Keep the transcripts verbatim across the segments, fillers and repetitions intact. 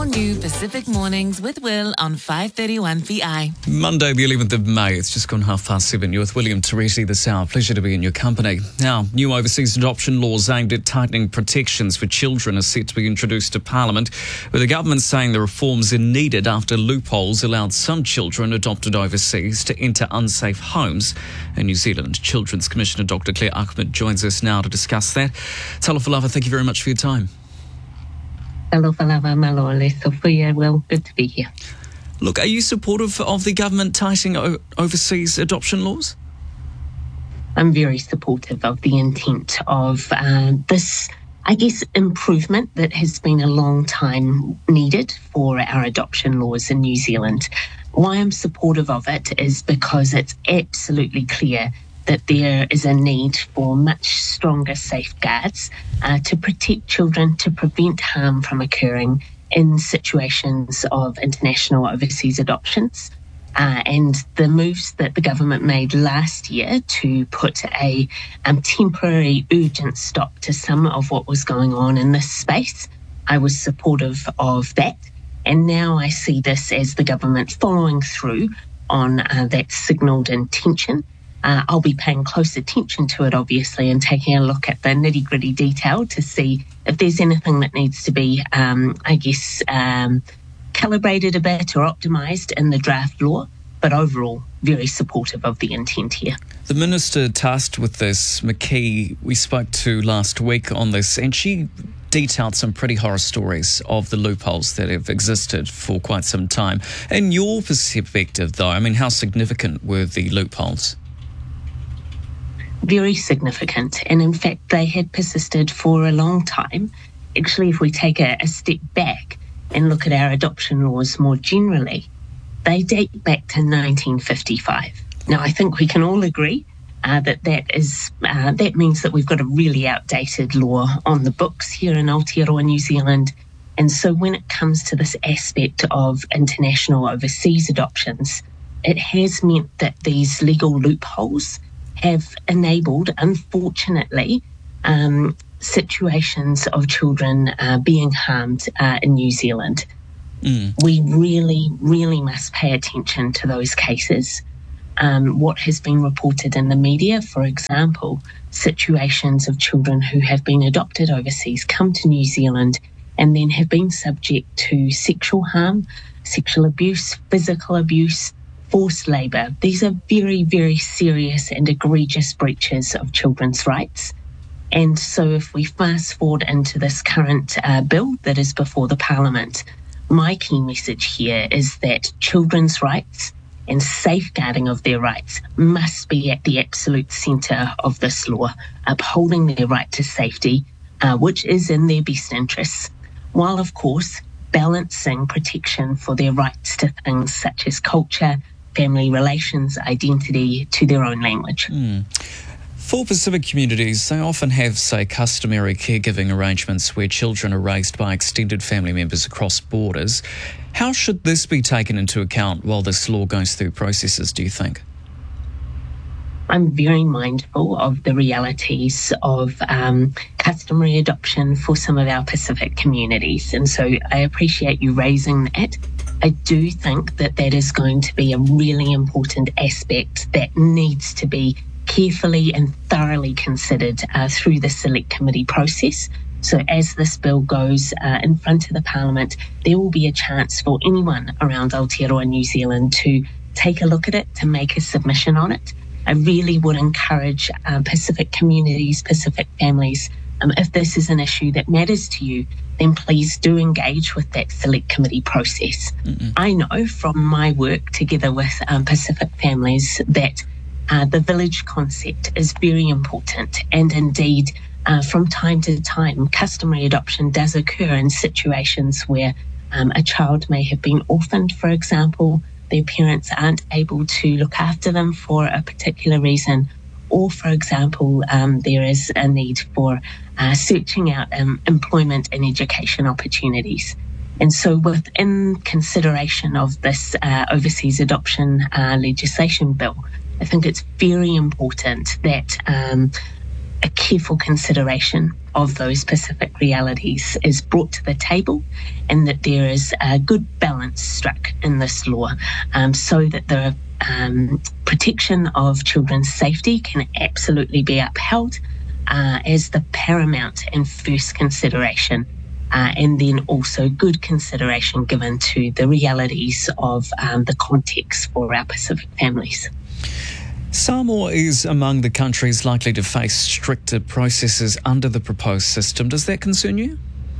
More new Pacific Mornings with Will on five thirty-one V I. Monday the eleventh of May, it's just gone half past seven. You're with William Teresi this hour. Pleasure to be in your company. Now, new overseas adoption laws aimed at tightening protections for children are set to be introduced to Parliament, with the government saying the reforms are needed after loopholes allowed some children adopted overseas to enter unsafe homes in New Zealand. Children's Commissioner Doctor Claire Ahmed joins us now to discuss that. Talofalava, thank you very much for your time. Talofalava, Malole, Sophia, well, good to be here. Look, are you supportive of the government tightening o- overseas adoption laws? I'm very supportive of the intent of uh, this, I guess, improvement that has been a long time needed for our adoption laws in New Zealand. Why I'm supportive of it is because it's absolutely clear that there is a need for much stronger safeguards uh, to protect children, to prevent harm from occurring in situations of international overseas adoptions. Uh, and the moves that the government made last year to put a um, temporary urgent stop to some of what was going on in this space, I was supportive of that. And now I see this as the government following through on uh, that signalled intention. Uh, I'll be paying close attention to it, obviously, and taking a look at the nitty-gritty detail to see if there's anything that needs to be, um, I guess, um, calibrated a bit or optimised in the draft law. But overall, very supportive of the intent here. The Minister tasked with this, McKee, we spoke to last week on this, and she detailed some pretty horror stories of the loopholes that have existed for quite some time. In your perspective, though, I mean, how significant were the loopholes? Very significant. And in fact, they had persisted for a long time. Actually, if we take a, a step back and look at our adoption laws more generally, they date back to nineteen fifty-five. Now, I think we can all agree uh, that that is uh, that means that we've got a really outdated law on the books here in Aotearoa, New Zealand. And so when it comes to this aspect of international overseas adoptions, it has meant that these legal loopholes have enabled, unfortunately, um, situations of children uh, being harmed uh, in New Zealand. Mm. We really, really must pay attention to those cases. Um, what has been reported in the media, for example, situations of children who have been adopted overseas, come to New Zealand, and then have been subject to sexual harm, sexual abuse, physical abuse, forced labour. These are very, very serious and egregious breaches of children's rights. And so if we fast forward into this current uh, bill that is before the Parliament, my key message here is that children's rights and safeguarding of their rights must be at the absolute centre of this law, upholding their right to safety, uh, which is in their best interests, while, of course, balancing protection for their rights to things such as culture, family relations, identity, to their own language. Mm. For Pacific communities, they often have, say, customary caregiving arrangements where children are raised by extended family members across borders. How should this be taken into account while this law goes through processes, do you think? I'm very mindful of the realities of um, customary adoption for some of our Pacific communities, and so I appreciate you raising that. I do think that that is going to be a really important aspect that needs to be carefully and thoroughly considered uh, through the Select Committee process. So as this bill goes uh, in front of the Parliament, there will be a chance for anyone around Aotearoa, New Zealand, to take a look at it, to make a submission on it. I really would encourage uh, Pacific communities, Pacific families, um, if this is an issue that matters to you, then please do engage with that Select Committee process. Mm-mm. I know from my work together with um, Pacific families that uh, the village concept is very important, and indeed uh, from time to time customary adoption does occur in situations where um, a child may have been orphaned, for example, their parents aren't able to look after them for a particular reason, or, for example, um, there is a need for uh, searching out um, employment and education opportunities. And so within consideration of this uh, overseas adoption uh, legislation bill, I think it's very important that um, a careful consideration of those specific realities is brought to the table, and that there is a good balance struck in this law um, so that the um, protection of children's safety can absolutely be upheld uh, as the paramount and first consideration, uh, and then also good consideration given to the realities of um, the context for our Pacific families. Samoa is among the countries likely to face stricter processes under the proposed system. Does that concern you?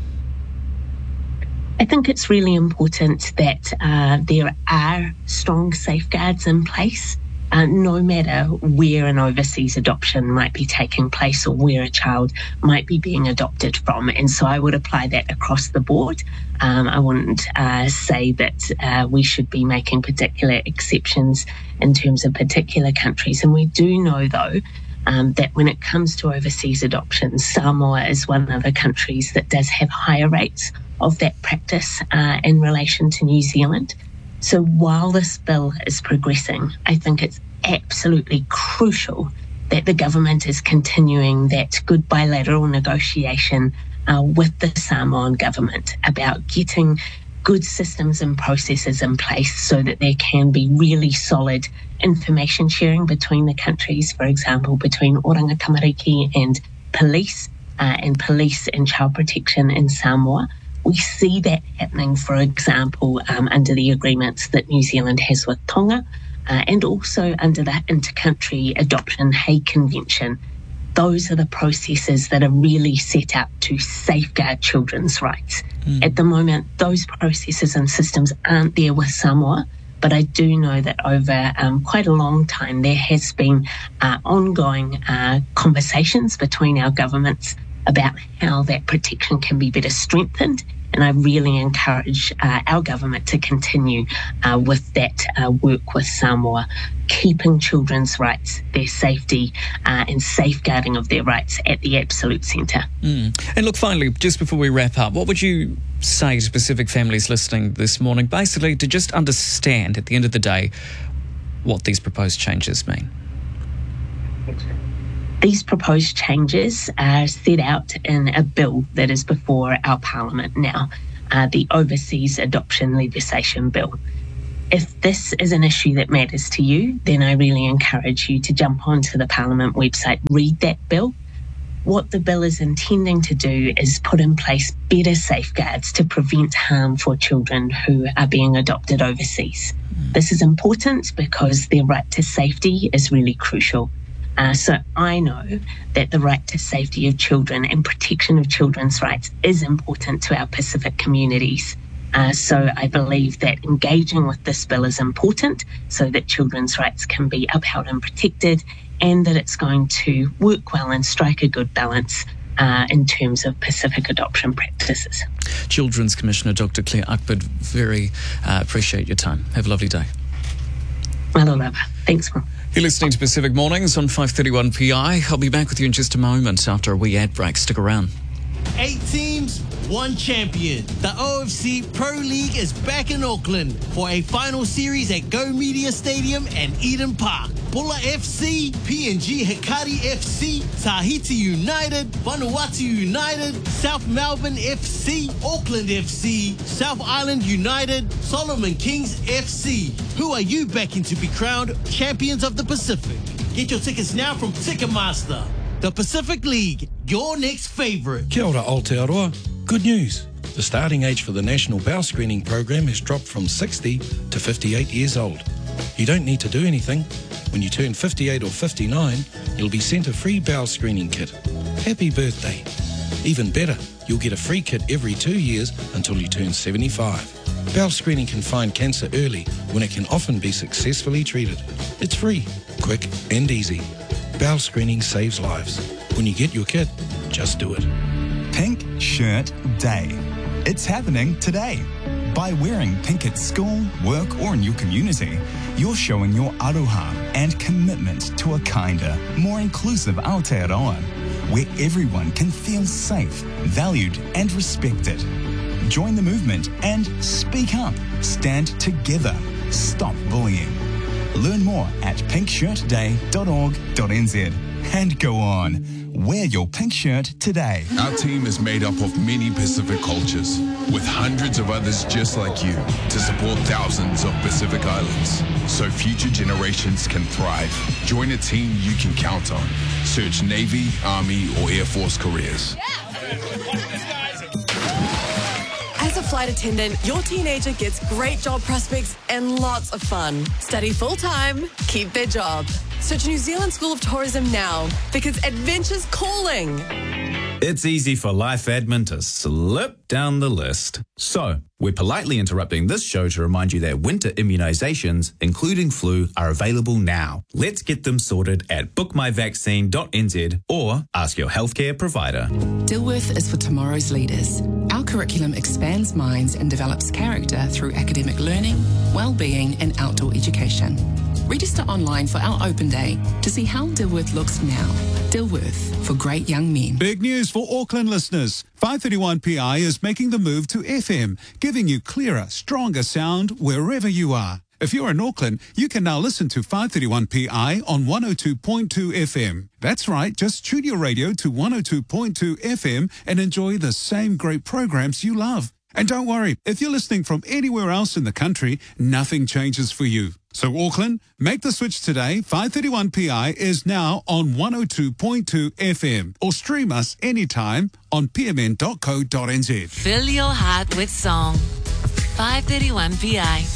I think it's really important that uh, there are strong safeguards in place, uh, no matter where an overseas adoption might be taking place or where a child might be being adopted from. And so I would apply that across the board. Um, I wouldn't uh, say that uh, we should be making particular exceptions in terms of particular countries. And we do know, though, um, that when it comes to overseas adoptions, Samoa is one of the countries that does have higher rates of that practice uh, in relation to New Zealand. So while this bill is progressing, I think it's absolutely crucial that the government is continuing that good bilateral negotiation uh, with the Samoan government about getting good systems and processes in place so that there can be really solid information sharing between the countries, for example, between Oranga Tamariki and police, uh, and police and child protection in Samoa. We see that happening, for example, um, under the agreements that New Zealand has with Tonga, uh, and also under the Intercountry Adoption Hague Convention. Those are the processes that are really set up to safeguard children's rights. Mm. At the moment, those processes and systems aren't there with Samoa, but I do know that over um, quite a long time there has been uh, ongoing uh, conversations between our governments about how that protection can be better strengthened. And I really encourage uh, our government to continue uh, with that uh, work with Samoa, keeping children's rights, their safety uh, and safeguarding of their rights at the absolute centre. Mm. And look, finally, just before we wrap up, what would you say to Pacific families listening this morning, basically to just understand at the end of the day what these proposed changes mean? These proposed changes are set out in a bill that is before our Parliament now, uh, the Overseas Adoption Legislation Bill. If this is an issue that matters to you, then I really encourage you to jump onto the Parliament website, read that bill. What the bill is intending to do is put in place better safeguards to prevent harm for children who are being adopted overseas. Mm. This is important because their right to safety is really crucial. Uh, so I know that the right to safety of children and protection of children's rights is important to our Pacific communities. Uh, so I believe that engaging with this bill is important so that children's rights can be upheld and protected, and that it's going to work well and strike a good balance uh, in terms of Pacific adoption practices. Children's Commissioner Doctor Claire Ukpid, very uh, appreciate your time. Have a lovely day. Malolava. Thanks, Will. You're listening to Pacific Mornings on five thirty-one P I. I'll be back with you in just a moment after a wee ad break. Stick around. Eight teams, one champion. The O F C Pro League is back in Auckland for a final series at Go Media Stadium and Eden Park. Bulla F C, P N G Hikari F C, Tahiti United, Vanuatu United, South Melbourne F C, Auckland F C, South Island United, Solomon Kings F C. Who are you backing to be crowned champions of the Pacific? Get your tickets now from Ticketmaster. The Pacific League, your next favourite. Kia ora, Aotearoa. Good news. The starting age for the National Bowel Screening Program has dropped from sixty to fifty-eight years old. You don't need to do anything. When you turn fifty-eight or fifty-nine, you'll be sent a free bowel screening kit. Happy birthday. Even better, you'll get a free kit every two years until you turn seventy-five. Bowel screening can find cancer early when it can often be successfully treated. It's free, quick and easy. Bowel screening saves lives. When you get your kit, just do it. Pink Shirt Day. It's happening today. By wearing pink at school, work or in your community, you're showing your aroha and commitment to a kinder, more inclusive Aotearoa, where everyone can feel safe, valued and respected. Join the movement and speak up. Stand together. Stop bullying. Learn more at pink shirt day dot org dot n z. and go on. Wear your pink shirt today. Our team is made up of many Pacific cultures, with hundreds of others just like you, to support thousands of Pacific Islands, so future generations can thrive. Join a team you can count on. Search Navy, Army, or Air Force careers. As a flight attendant, your teenager gets great job prospects and lots of fun. Study full-time, keep their job. Search New Zealand School of Tourism now, because adventure's calling. It's easy for life admin to slip down the list. So, we're politely interrupting this show to remind you that winter immunisations, including flu, are available now. Let's get them sorted at book my vaccine dot n z or ask your healthcare provider. Dilworth is for tomorrow's leaders. Our curriculum expands minds and develops character through academic learning, well-being and outdoor education. Register online for our open day to see how Dilworth looks now. Dilworth, for great young men. Big news for Auckland listeners. five thirty-one P I is making the move to F M, giving you clearer, stronger sound wherever you are. If you're in Auckland, you can now listen to five thirty-one P I on one oh two point two F M. That's right, just tune your radio to one oh two point two F M and enjoy the same great programs you love. And don't worry, if you're listening from anywhere else in the country, nothing changes for you. So Auckland, make the switch today. five thirty-one P I is now on one oh two point two F M, or stream us anytime on p m n dot co dot n z. Fill your heart with song. five thirty-one P I.